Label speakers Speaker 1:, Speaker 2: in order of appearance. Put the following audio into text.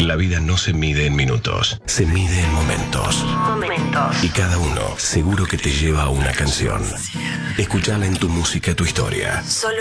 Speaker 1: La vida no se mide en minutos, se mide en momentos. Y cada uno seguro que te lleva a una canción. Escuchala en Tu Música, Tu Historia.